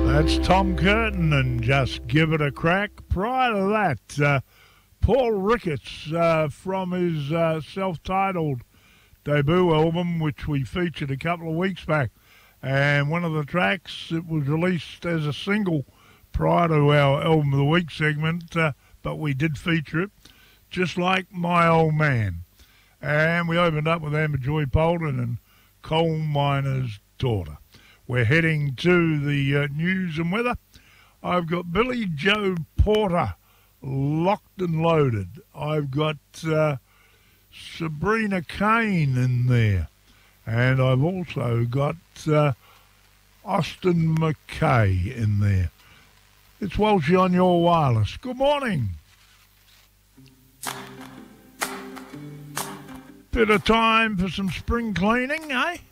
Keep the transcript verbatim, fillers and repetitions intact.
That's Tom Curtin and Just Give It a Crack. Prior to that, uh, Paul Ricketts uh, from his uh, self-titled debut album, which we featured a couple of weeks back. And one of the tracks, it was released as a single prior to our Album of the Week segment, uh, but we did feature it, Just Like My Old Man. And we opened up with Amber Joy Bolden and Coal Miner's Daughter. We're heading to the uh, news and weather. I've got Billy Joe Porter locked and loaded. I've got uh, Sabrina Kane in there. And I've also got uh, Austin McKay in there. It's Walshy on your wireless. Good morning. Bit of time for some spring cleaning, eh?